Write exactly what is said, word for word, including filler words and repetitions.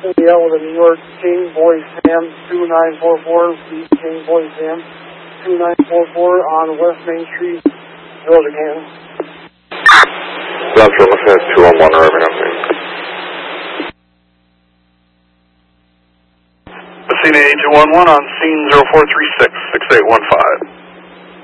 City out with a New York King, Boy Sam, two nine four four, Beat King, Boy Sam, two nine four four on West Main Street, Georgia, Canada. Roger, let's have two one one arriving on scene. Messina eight two one one on scene zero four three six, six eight one five.